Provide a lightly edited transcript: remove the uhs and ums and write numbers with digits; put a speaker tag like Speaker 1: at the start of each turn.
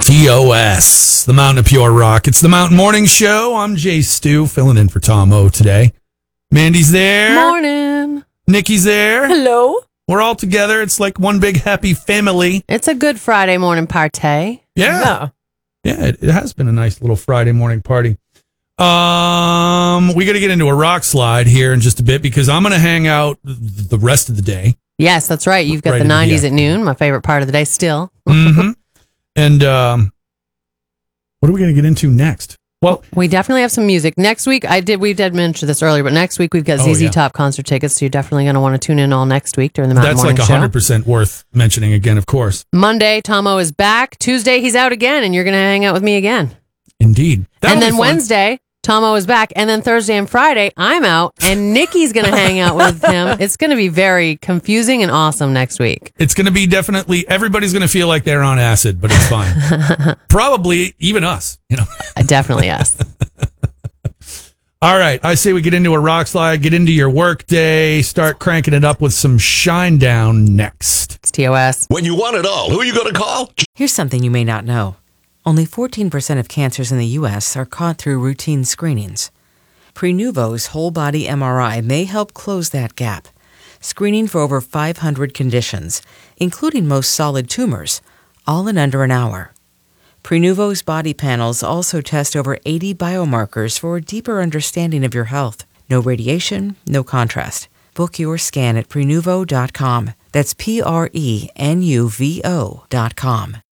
Speaker 1: TOS, the Mountain of Pure Rock. It's the Mountain Morning Show. I'm Jay Stu, filling in for Tom O today. Mandy's there.
Speaker 2: Morning.
Speaker 1: Nikki's there.
Speaker 2: Hello.
Speaker 1: We're all together. It's like one big happy family.
Speaker 2: It's a good Friday morning party.
Speaker 1: Yeah. Yeah, it has been a nice little Friday morning party. We got to get into a rock slide here in just a bit because I'm going to hang out the rest of the day.
Speaker 2: Yes, that's right. You've got
Speaker 1: Right
Speaker 2: the
Speaker 1: into the
Speaker 2: 90s at noon, my favorite part of the day still.
Speaker 1: Mm-hmm. And what are we going to get into next? Well,
Speaker 2: we definitely have some music. Next week, we did mention this earlier, but next week we've got ZZ Top concert tickets, so you're definitely going to want to tune in all next week during the Mountain Morning Show.
Speaker 1: That's like 100% worth mentioning again, of course.
Speaker 2: Monday, Tomo is back. Tuesday, he's out again, and you're going to hang out with me again.
Speaker 1: Indeed.
Speaker 2: And then Wednesday, Tomo is back. And then Thursday and Friday, I'm out, and Nikki's going to hang out with him. It's going to be very confusing and awesome next week.
Speaker 1: It's going to be definitely, everybody's going to feel like they're on acid, but it's fine. Probably even us, you know.
Speaker 2: Definitely us.
Speaker 1: All right. I say we get into a rock slide, get into your work day, start cranking it up with some Shinedown next.
Speaker 2: It's TOS.
Speaker 3: When you want it all, who are you going to call?
Speaker 4: Here's something you may not know. Only 14% of cancers in the U.S. are caught through routine screenings. Prenuvo's whole-body MRI may help close that gap, screening for over 500 conditions, including most solid tumors, all in under an hour. Prenuvo's body panels also test over 80 biomarkers for a deeper understanding of your health. No radiation, no contrast. Book your scan at Prenuvo.com. That's Prenuvo.com.